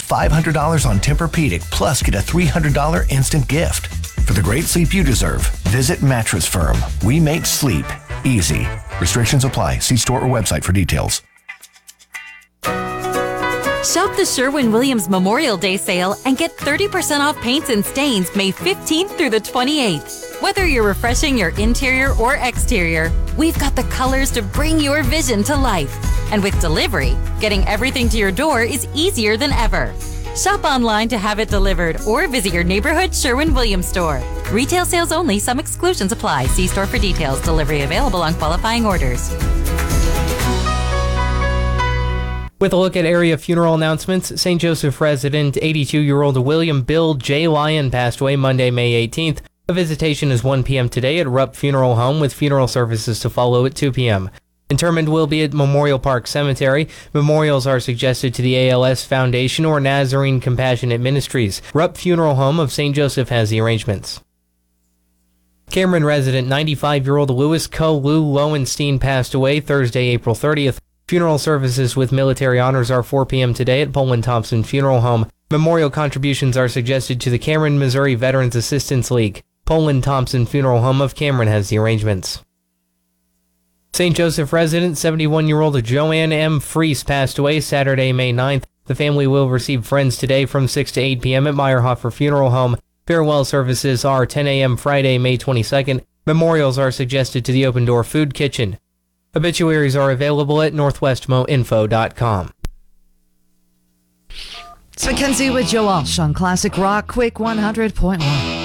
$500 on Tempur-Pedic, plus get a $300 instant gift. For the great sleep you deserve, visit Mattress Firm. We make sleep easy. Restrictions apply. See store or website for details. Shop the Sherwin-Williams Memorial Day sale and get 30% off paints and stains May 15th through the 28th. Whether you're refreshing your interior or exterior, we've got the colors to bring your vision to life. And with delivery, getting everything to your door is easier than ever. Shop online to have it delivered or visit your neighborhood Sherwin-Williams store. Retail sales only. Some exclusions apply. See store for details. Delivery available on qualifying orders. With a look at area funeral announcements, St. Joseph resident 82-year-old William Bill J. Lyon passed away Monday, May 18th. A visitation is 1 p.m. today at Rupp Funeral Home with funeral services to follow at 2 p.m. Interment will be at Memorial Park Cemetery. Memorials are suggested to the ALS Foundation or Nazarene Compassionate Ministries. Rupp Funeral Home of St. Joseph has the arrangements. Cameron resident 95-year-old Louis Lou Lowenstein passed away Thursday, April 30th. Funeral services with military honors are 4 p.m. today at Poland Thompson Funeral Home. Memorial contributions are suggested to the Cameron, Missouri Veterans Assistance League. Poland Thompson Funeral Home of Cameron has the arrangements. St. Joseph resident 71-year-old Joanne M. Freese passed away Saturday, May 9th. The family will receive friends today from 6 to 8 p.m. at Meyerhofer Funeral Home. Farewell services are 10 a.m. Friday, May 22nd. Memorials are suggested to the Open Door Food Kitchen. Obituaries are available at northwestmoinfo.com. It's Mackenzie with Joe Walsh on Classic Rock Quick 100.1.